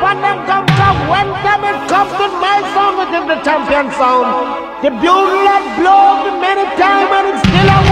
and them come from. When them it comes to my song, it is the champion sound. The bugle that blows many times and it's still a